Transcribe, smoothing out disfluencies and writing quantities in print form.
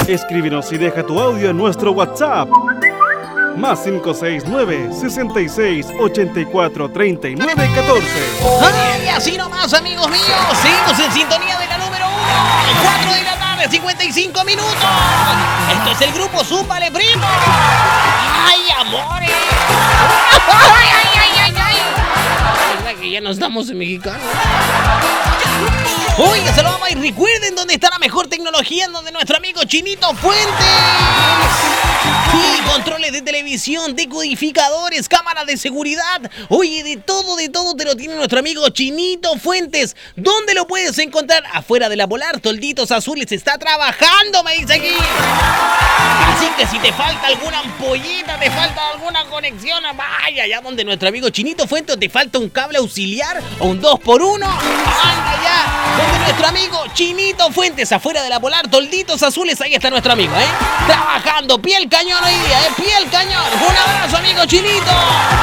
Escríbenos y deja tu audio en nuestro WhatsApp. Más 569-66-84-39-14. ¡Ay, así nomás, amigos míos! Seguimos en sintonía de la número 1. 4 de la tarde, 55 minutos. Esto es el grupo Zúmbale Primo. ¡Ay, amores! ¡Ay, ay, ay, ay, ay! ¿Verdad que ya no estamos en mexicano? Oiga, se lo vamos a ir. Recuerden dónde está la mejor tecnología, en donde nuestro amigo Chinito Fuentes. Sí, controles de televisión, decodificadores, cámaras de seguridad. Oye, de todo te lo tiene nuestro amigo Chinito Fuentes. ¿Dónde lo puedes encontrar? Afuera de la Polar, Tolditos Azules. Está trabajando, me dice aquí. Así que si te falta alguna ampollita, te falta alguna conexión, vaya allá donde nuestro amigo Chinito Fuentes, o te falta un cable auxiliar o un 2x1, anda allá donde nuestro amigo Chinito Fuentes, afuera de la Polar, Tolditos Azules. Ahí está nuestro amigo, trabajando, piel cañón hoy día, piel cañón. Un abrazo, amigo Chinito.